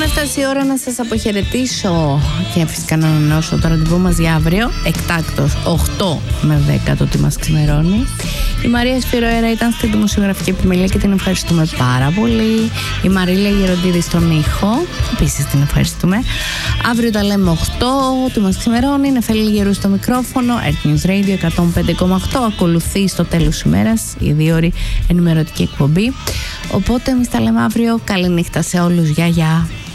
Έφτασε η ώρα να σας αποχαιρετήσω και φυσικά να ανανεώσω το ραντεβού μας για αύριο. Εκτάκτος 8 με 10 το τι μας ξημερώνει. Η Μαρία Σφυροέρα ήταν στη δημοσιογραφική επιμελία και την ευχαριστούμε πάρα πολύ. Η Μαρίλα Γεροντίδη στον ήχο, επίσης την ευχαριστούμε. Αύριο τα λέμε 8, τι μας ξημερώνει. Είναι Νεφέλη Γερού στο μικρόφωνο. Earth News Radio 105,8. Ακολουθεί στο τέλος της ημέρας η 2ωρη ενημερωτική εκπομπή. Οπότε εμείς τα λέμε αύριο. Καλή νύχτα σε όλους. Γεια γεια.